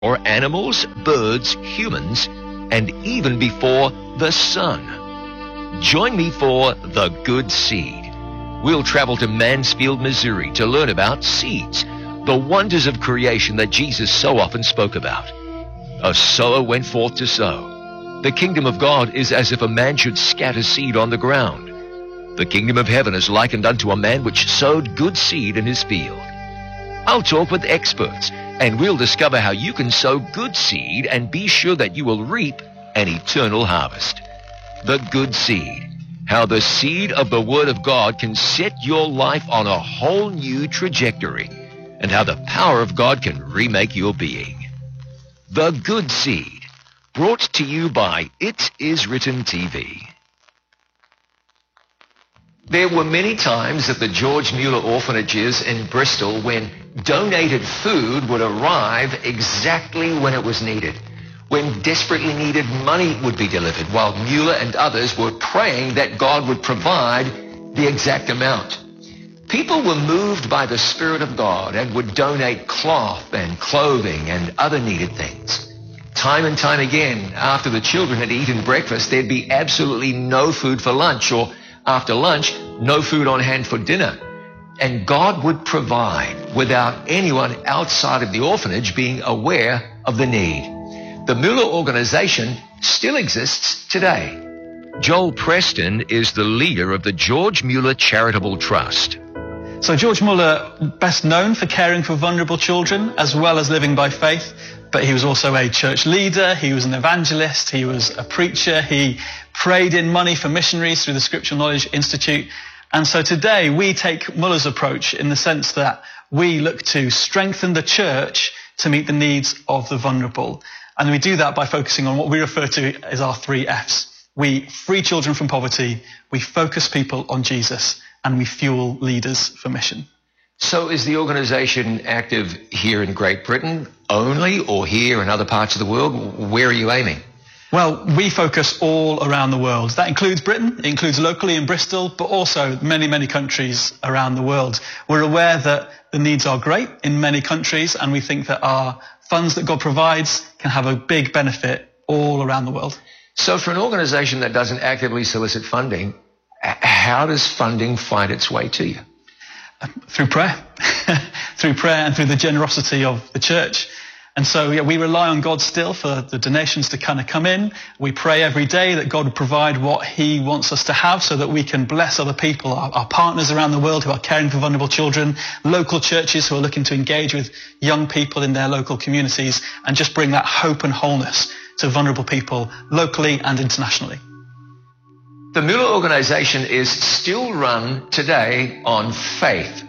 or animals, birds, humans, and even before the sun. Join me for The Good Seed. We'll travel to Mansfield, Missouri to learn about seeds, the wonders of creation that Jesus so often spoke about. A sower went forth to sow. The kingdom of God is as if a man should scatter seed on the ground. The kingdom of heaven is likened unto a man which sowed good seed in his field. I'll talk with experts, and we'll discover how you can sow good seed and be sure that you will reap an eternal harvest. The Good Seed. How the seed of the Word of God can set your life on a whole new trajectory, and how the power of God can remake your being. The Good Seed. Brought to you by It Is Written TV. There were many times at the George Mueller orphanages in Bristol when donated food would arrive exactly when it was needed, when desperately needed money would be delivered, while Mueller and others were praying that God would provide the exact amount. People were moved by the Spirit of God and would donate cloth and clothing and other needed things. Time and time again, after the children had eaten breakfast, there'd be absolutely no food for lunch, or after lunch, no food on hand for dinner. And God would provide without anyone outside of the orphanage being aware of the need. The Mueller organization still exists today. Joel Preston is the leader of the George Mueller Charitable Trust. So George Mueller, best known for caring for vulnerable children as well as living by faith, but he was also a church leader, he was an evangelist, he was a preacher, he prayed in money for missionaries through the Scriptural Knowledge Institute. And so today we take Mueller's approach in the sense that we look to strengthen the church to meet the needs of the vulnerable. And we do that by focusing on what we refer to as our 3 Fs. We free children from poverty, we focus people on Jesus, and we fuel leaders for mission. So is the organization active here in Great Britain only, or here in other parts of the world? Where are you aiming? Well, we focus all around the world. That includes Britain, it includes locally in Bristol, but also many, many countries around the world. We're aware that the needs are great in many countries, and we think that our funds that God provides can have a big benefit all around the world. So for an organization that doesn't actively solicit funding, how does funding find its way to you? Through prayer. Through prayer and through the generosity of the church. And so we rely on God still for the donations to kind of come in. We pray every day that God would provide what he wants us to have so that we can bless other people, our partners around the world who are caring for vulnerable children, local churches who are looking to engage with young people in their local communities, and just bring that hope and wholeness to vulnerable people locally and internationally. The Mueller organization is still run today on faith,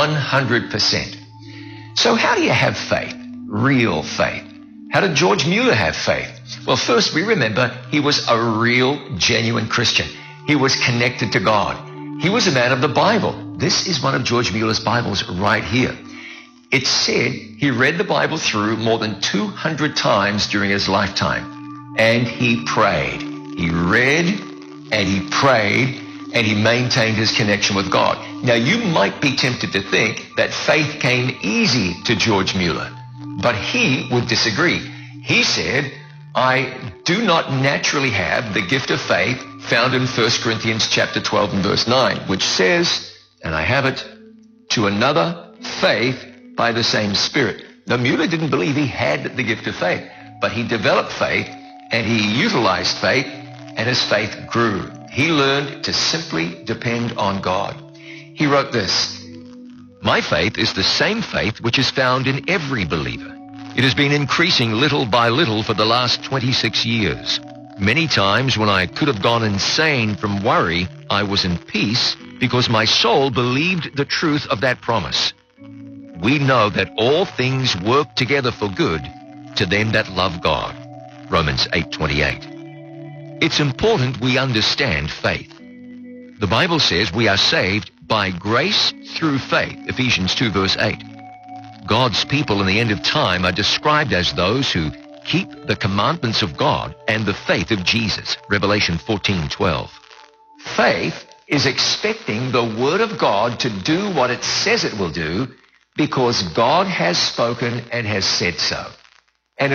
100%. So how do you have faith? Real faith. How did George Mueller have faith? Well, first we remember he was a real, genuine Christian. He was connected to God. He was a man of the Bible. This is one of George Mueller's Bibles right here. It said he read the Bible through more than 200 times during his lifetime. And he prayed. He read and he prayed and he maintained his connection with God. Now, you might be tempted to think that faith came easy to George Mueller. But he would disagree. He said, I do not naturally have the gift of faith found in 1 Corinthians chapter 12 and verse 9, which says, and I have it, to another faith by the same Spirit. Now, Mueller didn't believe he had the gift of faith, but he developed faith and he utilized faith, and his faith grew. He learned to simply depend on God. He wrote this, my faith is the same faith which is found in every believer. It has been increasing little by little for the last 26 years. Many times when I could have gone insane from worry, I was in peace because my soul believed the truth of that promise. We know that all things work together for good to them that love God. Romans 8:28. It's important we understand faith. The Bible says we are saved by grace through faith, Ephesians 2 verse 8. God's people in the end of time are described as those who keep the commandments of God and the faith of Jesus, Revelation 14:12. Faith is expecting the Word of God to do what it says it will do because God has spoken and has said so.